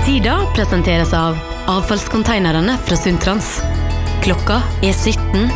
Tida presenteres av avfallskonteinerne fra Sundtrans. Klokka 17.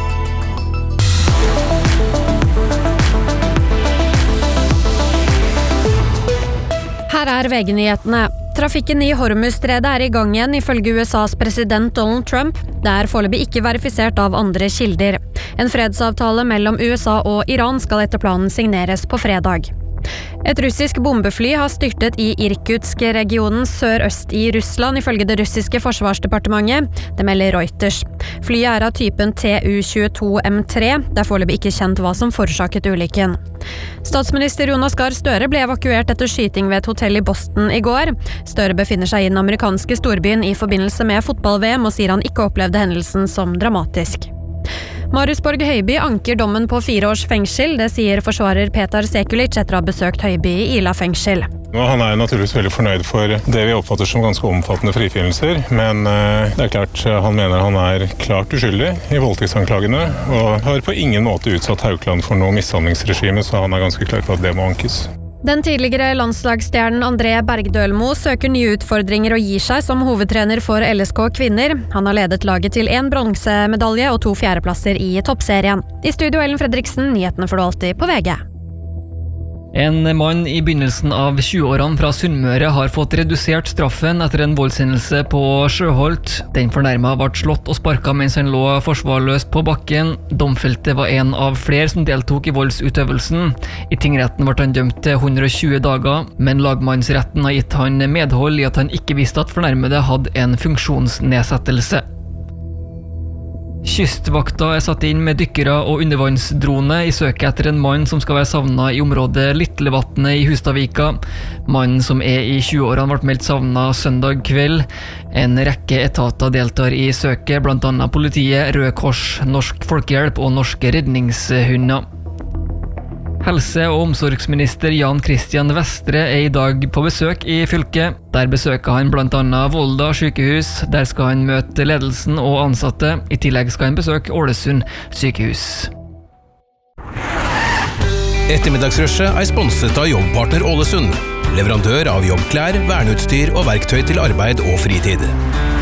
Her VG-nyhetene. Trafikken i Hormuzstredet I gang igjen ifølge USAs president Donald Trump. Det foreløpig ikke verifisert av andre kilder. En fredsavtale mellom USA og Iran skal etter planen signeres på fredag. Et russisk bombefly har styrtet I Irkutsk-regionen sørøst I Russland ifølge det russiske forsvarsdepartementet. Det melder Reuters. Flyet av typen Tu-22M3. Det foreløpig ikke kjent hva som forårsaket ulykken. Statsminister Jonas Gahr Støre ble evakuert etter skyting ved et hotell I Boston I går. Støre befinner seg I den amerikanske storbyen I forbindelse med fotball-VM og sier han ikke opplevde hendelsen som dramatisk. Marius Borg Høiby anker dommen på 4 års fengsel, det sier forsvarer Petar Sekulic etter å ha besøkt Høiby I Ila fengsel. Han naturligvis veldig fornøyd for det vi oppfatter som ganske omfattende frifinnelser, men det klart han mener han klart uskyldig I voldtektsanklagene, og har på ingen måte utsatt Haukeland for noe mishandlingsregime, så han ganske klar på at det må ankes. Den tidligere landslagsstjernen André Bergdølmo søker nye utfordringer og gir seg som hovedtrener for LSK kvinner. Han har ledet laget til 1 bronsemedalje og 2 fjerdeplasser I toppserien. I studio Ellen Fredriksen, nyhetene får du alltid på VG. En mann I begynnelsen av 20-årene fra Sunnmøre har fått redusert straffen etter en voldshendelse på Sjøholt. Den fornærmet ble slått og sparket mens han lå forsvarløst på bakken. Domfelte var en av flere som deltok I voldsutøvelsen. I tingretten ble han dømt til 120 dager, men lagmannsretten har gitt han medhold I at han ikke visste at fornærmede hadde en funksjonsnedsettelse. Kystvakta satt inn med dykkere og undervannsdrone I søket etter en mann som skal være savnet I området Littlevatnet I Hustadvika. Mannen som I 20-årene ble meldt savnet søndag kveld. En rekke etater deltar I søket, blant annet politiet, Røde Kors, Norsk Folkehjelp og Norske Redningshunder. Helse- og omsorgsminister Jan Christian Vestre I dag på besøk I fylket. Der besøker han blant annet Volda sykehus. Der skal han møte ledelsen og ansatte. I tillegg skal han besøke Ålesund sykehus. Ettermiddagsrushet sponset av Jobbpartner Ålesund. Leverandør av jobbklær, verneutstyr og verktøy til arbeid og fritid.